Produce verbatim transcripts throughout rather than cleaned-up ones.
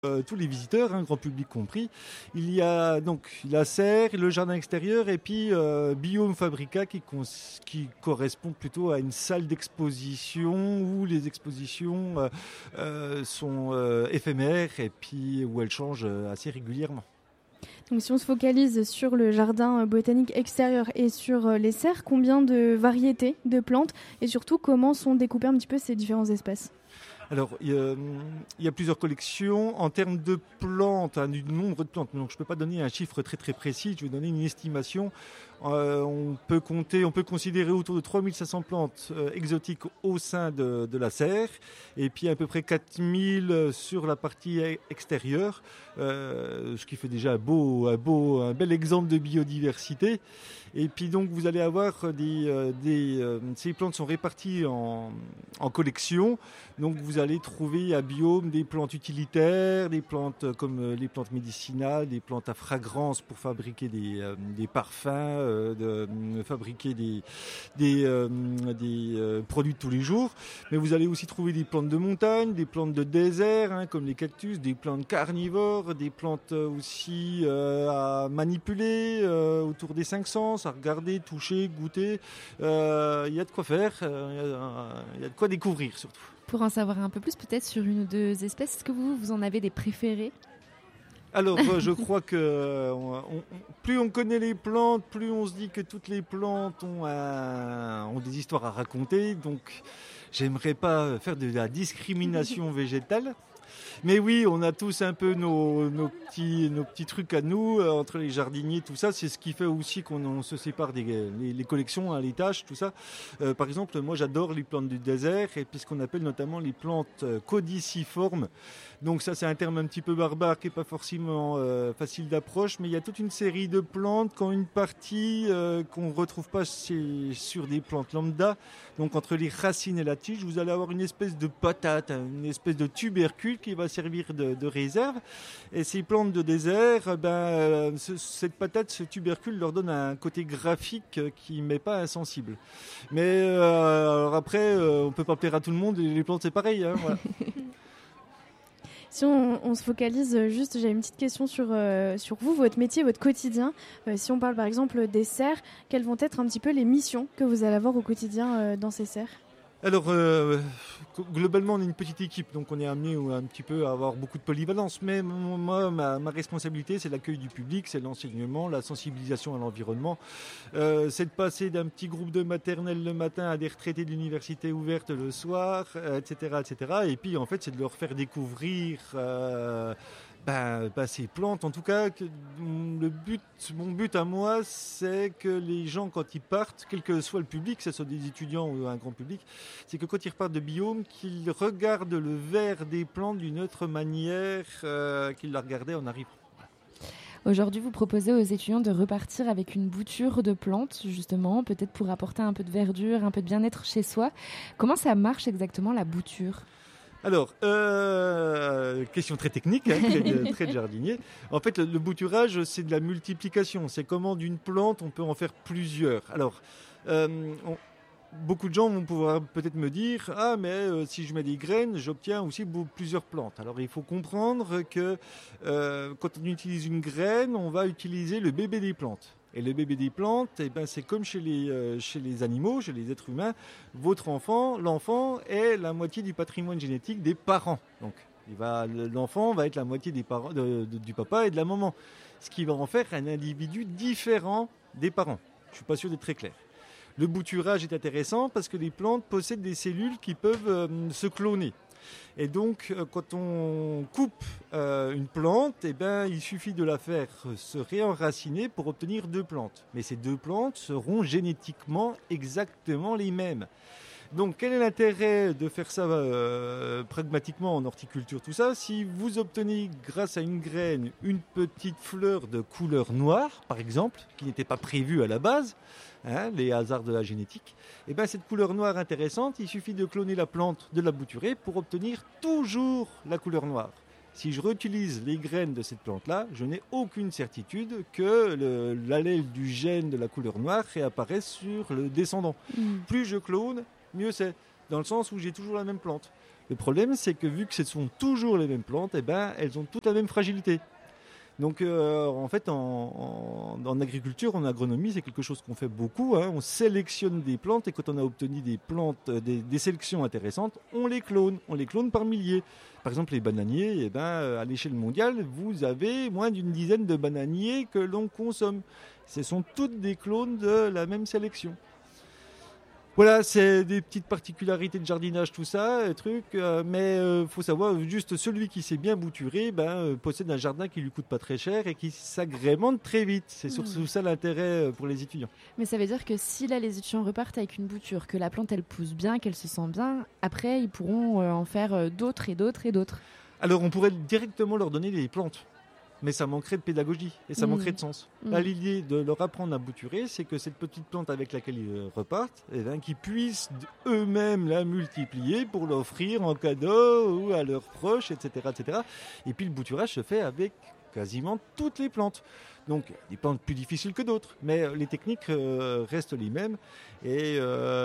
Euh, tous les visiteurs, hein, grand public compris. Il y a donc la serre, le jardin extérieur et puis euh, Biome Fabrica qui, cons- qui correspond plutôt à une salle d'exposition où les expositions euh, euh, sont euh, éphémères et puis où elles changent euh, assez régulièrement. Donc si on se focalise sur le jardin botanique extérieur et sur les serres, combien de variétés de plantes et surtout comment sont découpées un petit peu ces différents espaces ? Alors, il y, a, il y a plusieurs collections. En termes de plantes, hein, du nombre de plantes, donc je ne peux pas donner un chiffre très très précis, je vais donner une estimation. Euh, on peut compter, on peut considérer autour de trois mille cinq cents plantes euh, exotiques au sein de, de la serre, et puis à peu près quatre mille sur la partie extérieure, euh, ce qui fait déjà un beau, un beau, un bel exemple de biodiversité. Et puis donc vous allez avoir des, euh, des euh, ces plantes sont réparties en, en collections. Donc vous allez trouver à Biome des plantes utilitaires, des plantes comme les plantes médicinales, des plantes à fragrance pour fabriquer des, euh, des parfums, euh, de, de fabriquer des, des, euh, des euh, produits de tous les jours. Mais vous allez aussi trouver des plantes de montagne, des plantes de désert, hein, comme les cactus, des plantes carnivores, des plantes aussi euh, à manipuler euh, autour des cinq sens, à regarder, toucher, goûter. Il euh, y a de quoi faire, il euh, y, y a de quoi découvrir surtout. Pour en savoir un peu plus, peut-être sur une ou deux espèces, est-ce que vous, vous en avez des préférés ? Alors, euh, je crois que euh, on, on, plus on connaît les plantes, plus on se dit que toutes les plantes ont, un, ont des histoires à raconter. Donc, j'aimerais pas faire de la discrimination végétale. Mais oui, on a tous un peu nos, nos, petits, nos petits trucs à nous, euh, entre les jardiniers, tout ça. C'est ce qui fait aussi qu'on on se sépare des les, les collections, hein, les tâches, tout ça. Euh, par exemple, moi j'adore les plantes du désert, et puis ce qu'on appelle notamment les plantes euh, caudiciformes. Donc ça, c'est un terme un petit peu barbare qui n'est pas forcément euh, facile d'approche, mais il y a toute une série de plantes qui ont une partie euh, qu'on ne retrouve pas chez, sur des plantes lambda. Donc entre les racines et la tige, vous allez avoir une espèce de patate, hein, une espèce de tubercule qui va servir de, de réserve. Et ces plantes de désert, ben, euh, ce, cette patate, ce tubercule leur donne un côté graphique qui ne m'est pas insensible. Mais euh, alors après, euh, on ne peut pas plaire à tout le monde, et les plantes c'est pareil. Hein, voilà. Si on, on se focalise juste, j'ai une petite question sur, euh, sur vous, votre métier, votre quotidien. Euh, si on parle par exemple des serres, quelles vont être un petit peu les missions que vous allez avoir au quotidien euh, dans ces serres ? Alors, euh, globalement, on est une petite équipe, donc on est amené un petit peu à avoir beaucoup de polyvalence. Mais moi, ma, ma responsabilité, c'est l'accueil du public, c'est l'enseignement, la sensibilisation à l'environnement. Euh, c'est de passer d'un petit groupe de maternelle le matin à des retraités de l'université ouverte le soir, euh, et cetera, et cetera. Et puis, en fait, c'est de leur faire découvrir... Euh, Ben, ben, ces plantes, en tout cas, que le but, mon but à moi, c'est que les gens, quand ils partent, quel que soit le public, que ce soit des étudiants ou un grand public, c'est que quand ils repartent de Biome, qu'ils regardent le vert des plantes d'une autre manière euh, qu'ils la regardaient en arrivant. Aujourd'hui, vous proposez aux étudiants de repartir avec une bouture de plantes, justement, peut-être pour apporter un peu de verdure, un peu de bien-être chez soi. Comment ça marche exactement, la bouture ? Alors, euh, question très technique, hein, très, très de jardinier. En fait, le, le bouturage, c'est de la multiplication. C'est comment d'une plante, on peut en faire plusieurs. Alors, euh, on, beaucoup de gens vont pouvoir peut-être me dire « Ah, mais euh, si je mets des graines, j'obtiens aussi beau, plusieurs plantes. » Alors, il faut comprendre que euh, quand on utilise une graine, on va utiliser le bébé des plantes. Et le bébé des plantes, eh ben, c'est comme chez les, euh, chez les animaux, chez les êtres humains. Votre enfant, l'enfant est la moitié du patrimoine génétique des parents. Donc, il va, l'enfant va être la moitié des parents, de, de, du papa et de la maman. Ce qui va en faire un individu différent des parents. Je ne suis pas sûr d'être très clair. Le bouturage est intéressant parce que les plantes possèdent des cellules qui peuvent euh, se cloner. Et donc, quand on coupe euh, une plante, eh ben, il suffit de la faire se réenraciner pour obtenir deux plantes. Mais ces deux plantes seront génétiquement exactement les mêmes. Donc, quel est l'intérêt de faire ça euh, pragmatiquement en horticulture, tout ça ? Si vous obtenez, grâce à une graine, une petite fleur de couleur noire, par exemple, qui n'était pas prévue à la base, hein, les hasards de la génétique, et bien cette couleur noire intéressante, il suffit de cloner la plante, de la bouturer pour obtenir toujours la couleur noire. Si je réutilise les graines de cette plante-là, je n'ai aucune certitude que le, l'allèle du gène de la couleur noire réapparaisse sur le descendant. Mmh. Plus je clone, mieux c'est, dans le sens où j'ai toujours la même plante. Le problème, c'est que vu que ce sont toujours les mêmes plantes, eh ben, elles ont toutes la même fragilité. Donc, euh, en fait, en, en, en agriculture, en agronomie, c'est quelque chose qu'on fait beaucoup. Hein. On sélectionne des plantes et quand on a obtenu des plantes, des, des sélections intéressantes, on les clone. On les clone par milliers. Par exemple, les bananiers, eh ben, à l'échelle mondiale, vous avez moins d'une dizaine de bananiers que l'on consomme. Ce sont toutes des clones de la même sélection. Voilà, c'est des petites particularités de jardinage, tout ça, truc. Euh, mais il euh, faut savoir, juste celui qui sait bien bouturer, ben, euh, possède un jardin qui lui coûte pas très cher et qui s'agrémente très vite. C'est Mmh. surtout ça l'intérêt pour les étudiants. Mais ça veut dire que si là les étudiants repartent avec une bouture, que la plante elle pousse bien, qu'elle se sent bien, après ils pourront euh, en faire euh, d'autres et d'autres et d'autres. Alors on pourrait directement leur donner des plantes. Mais ça manquerait de pédagogie et ça mmh. manquerait de sens. Mmh. Là, l'idée de leur apprendre à bouturer, c'est que cette petite plante avec laquelle ils repartent, eh bien, qu'ils puissent eux-mêmes la multiplier pour l'offrir en cadeau ou à leurs proches, et cetera, et cetera. Et puis le bouturage se fait avec quasiment toutes les plantes. Donc, des plantes plus difficiles que d'autres, mais les techniques euh, restent les mêmes. Et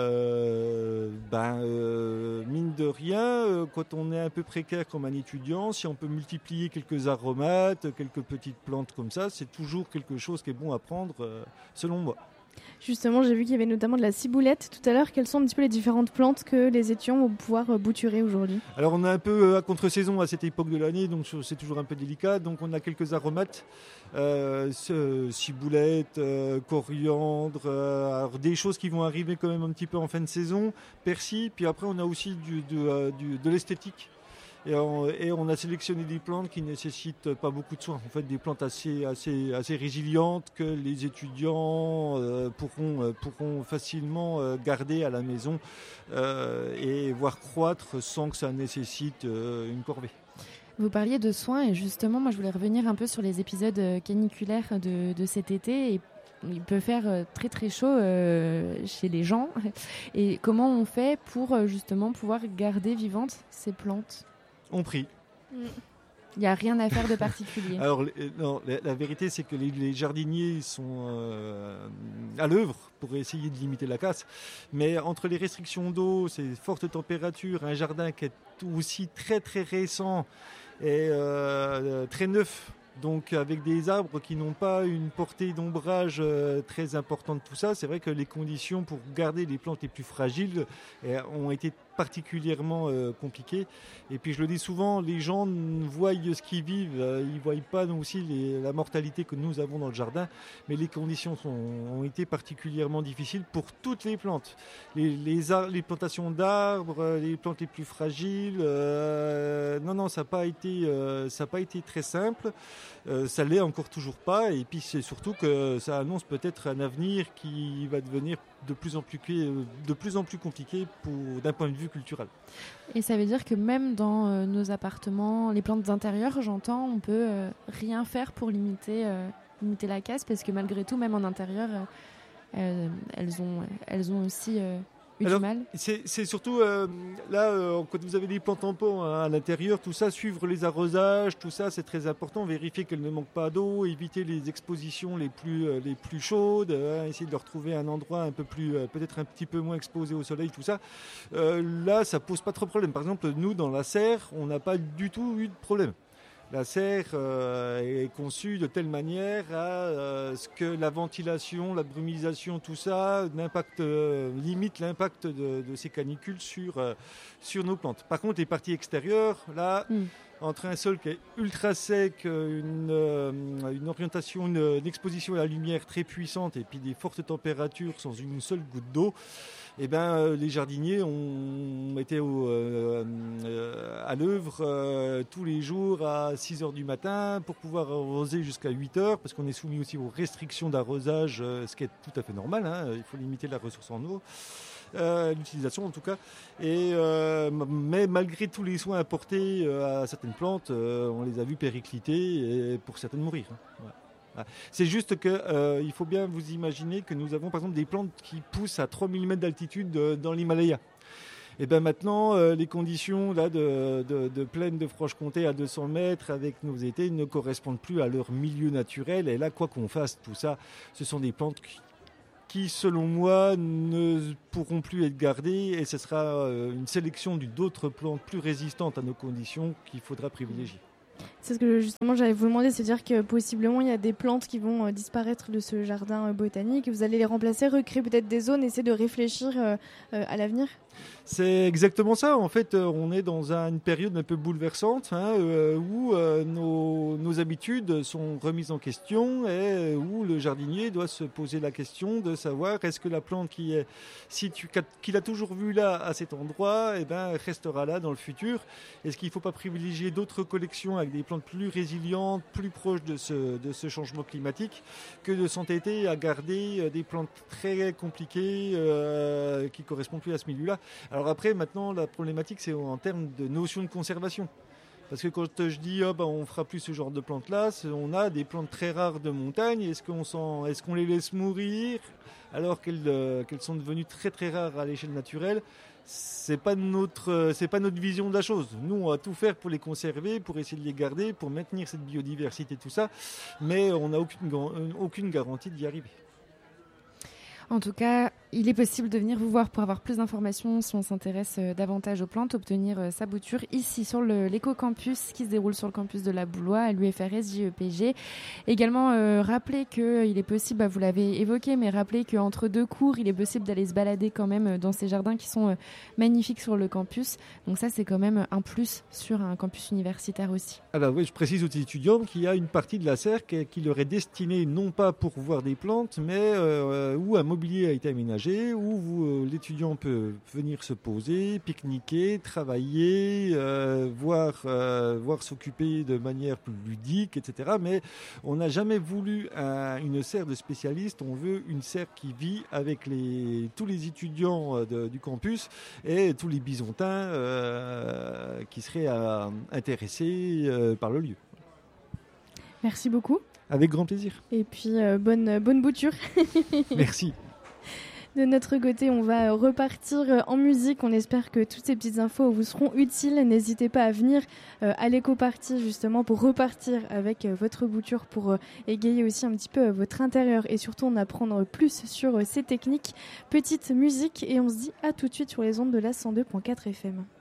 euh, ben, euh, mine de rien, euh, quand on est un peu précaire comme un étudiant, si on peut multiplier quelques aromates, quelques petites plantes comme ça, c'est toujours quelque chose qui est bon à prendre, euh, selon moi. Justement, j'ai vu qu'il y avait notamment de la ciboulette tout à l'heure. Quelles sont un petit peu les différentes plantes que les étudiants vont pouvoir bouturer aujourd'hui ? Alors, on est un peu à contre-saison à cette époque de l'année, donc c'est toujours un peu délicat. Donc, on a quelques aromates, euh, ciboulette, euh, coriandre, euh, alors des choses qui vont arriver quand même un petit peu en fin de saison, persil. Puis après, on a aussi du, de, euh, du, de l'esthétique. Et on, et on a sélectionné des plantes qui ne nécessitent pas beaucoup de soins. En fait, des plantes assez, assez, assez résilientes que les étudiants euh, pourront, euh, pourront facilement euh, garder à la maison euh, et voir croître sans que ça nécessite euh, une corvée. Vous parliez de soins et justement, moi je voulais revenir un peu sur les épisodes caniculaires de, de cet été. Et il peut faire très très chaud euh, chez les gens. Et comment on fait pour justement pouvoir garder vivantes ces plantes ? On prie. Il n'y a rien à faire de particulier. Alors, non, la, la vérité, c'est que les, les jardiniers sont euh, à l'œuvre pour essayer de limiter la casse. Mais entre les restrictions d'eau, ces fortes températures, un jardin qui est aussi très très récent et euh, très neuf, donc avec des arbres qui n'ont pas une portée d'ombrage euh, très importante, tout ça, c'est vrai que les conditions pour garder les plantes les plus fragiles euh, ont été particulièrement euh, compliquées. Et puis je le dis souvent, les gens voient ce qu'ils vivent, euh, ils ne voient pas aussi les, la mortalité que nous avons dans le jardin, mais les conditions sont, ont été particulièrement difficiles pour toutes les plantes. Les, les, ar- les plantations d'arbres, les plantes les plus fragiles, euh, non, non, ça n'a pas été, euh, ça n'a pas été très simple. Euh, ça l'est encore toujours pas, et puis c'est surtout que ça annonce peut-être un avenir qui va devenir de plus en plus, de plus, en plus compliqué pour, d'un point de vue culturel. Et ça veut dire que même dans euh, nos appartements, les plantes d'intérieur, j'entends, on peut euh, rien faire pour limiter, euh, limiter la casse, parce que malgré tout, même en intérieur, euh, elles, ont, elles ont aussi euh, eu Alors, du mal. C'est, c'est surtout euh, là, euh, quand vous avez des plantes en pot hein, à l'intérieur, tout ça, suivre les arrosages, tout ça, c'est très important. Vérifier qu'elles ne manquent pas d'eau, éviter les expositions les plus, euh, les plus chaudes, hein, essayer de leur trouver un endroit un peu plus, euh, peut-être un petit peu moins exposé au soleil, tout ça. Euh, là, ça pose pas trop de problème. Par exemple, nous, dans la serre, on n'a pas du tout eu de problème. La serre euh, est conçue de telle manière à euh, ce que la ventilation, la brumisation, tout ça, l'impact, euh, limite l'impact de, de ces canicules sur, euh, sur nos plantes. Par contre, les parties extérieures, là, mm. entre un sol qui est ultra sec, une, euh, une orientation, une, une exposition à la lumière très puissante et puis des fortes températures sans une seule goutte d'eau, eh ben, euh, les jardiniers ont été au, euh, euh, à l'œuvre euh, tous les jours à six heures du matin pour pouvoir arroser jusqu'à huit heures, parce qu'on est soumis aussi aux restrictions d'arrosage, euh, ce qui est tout à fait normal, hein, il faut limiter la ressource en eau, euh, l'utilisation en tout cas. Et, euh, mais malgré tous les soins apportés euh, à certaines plantes, euh, on les a vues péricliter et pour certaines mourir. Hein. Ouais. C'est juste qu'il euh, faut bien vous imaginer que nous avons par exemple des plantes qui poussent à trois mille mètres d'altitude de, dans l'Himalaya. Et bien maintenant, euh, les conditions là, de, de, de plaine de Franche-Comté à deux cents mètres avec nos étés ne correspondent plus à leur milieu naturel. Et là, quoi qu'on fasse, tout ça, ce sont des plantes qui qui, selon moi, ne pourront plus être gardées et ce sera euh, une sélection d'autres plantes plus résistantes à nos conditions qu'il faudra privilégier. C'est ce que justement j'allais vous demander, c'est-à-dire que possiblement il y a des plantes qui vont euh, disparaître de ce jardin euh, botanique et vous allez les remplacer, recréer peut-être des zones, essayer de réfléchir euh, euh, à l'avenir. C'est exactement ça. En fait, on est dans une période un peu bouleversante hein, euh, où euh, nos, nos habitudes sont remises en question et où le jardinier doit se poser la question de savoir est-ce que la plante qui est, si tu, qu'il a toujours vue là à cet endroit, eh ben, restera là dans le futur. Est-ce qu'il ne faut pas privilégier d'autres collections avec des plantes plus résilientes, plus proches de ce, de ce changement climatique que de s'entêter à garder des plantes très compliquées euh, qui ne correspondent plus à ce milieu-là. Alors après, maintenant, la problématique, c'est en termes de notion de conservation. Parce que quand je dis oh, bah, on ne fera plus ce genre de plantes-là, on a des plantes très rares de montagne. Est-ce qu'on, s'en, est-ce qu'on les laisse mourir alors qu'elles, euh, qu'elles sont devenues très très rares à l'échelle naturelle? C'est pas notre, c'est pas notre vision de la chose. Nous, on va tout faire pour les conserver, pour essayer de les garder, pour maintenir cette biodiversité, tout ça. Mais on n'a aucune, aucune garantie d'y arriver. En tout cas, il est possible de venir vous voir pour avoir plus d'informations si on s'intéresse davantage aux plantes, obtenir sa bouture ici sur le, l'éco-campus qui se déroule sur le campus de la Boulois à l'U F R S J E P G. Également, euh, rappeler qu'il est possible, bah, vous l'avez évoqué, mais rappeler qu'entre deux cours, il est possible d'aller se balader quand même dans ces jardins qui sont euh, magnifiques sur le campus. Donc ça, c'est quand même un plus sur un campus universitaire aussi. Alors oui, je précise aux étudiants qu'il y a une partie de la serre qui, qui leur est destinée non pas pour voir des plantes, mais euh, où un mobilier a été aménagé, où vous, euh, l'étudiant peut venir se poser, pique-niquer, travailler, euh, voir, euh, voir s'occuper de manière plus ludique, et cetera. Mais on n'a jamais voulu un, une serre de spécialistes, on veut une serre qui vit avec les, tous les étudiants de, du campus et tous les bisontins euh, qui seraient euh, intéressés euh, par le lieu. Merci beaucoup. Avec grand plaisir. Et puis euh, bonne, bonne bouture. Merci. De notre côté, on va repartir en musique. On espère que toutes ces petites infos vous seront utiles. N'hésitez pas à venir à l'éco-party justement pour repartir avec votre bouture, pour égayer aussi un petit peu votre intérieur et surtout en apprendre plus sur ces techniques. Petite musique et on se dit à tout de suite sur les ondes de la cent deux point quatre F M.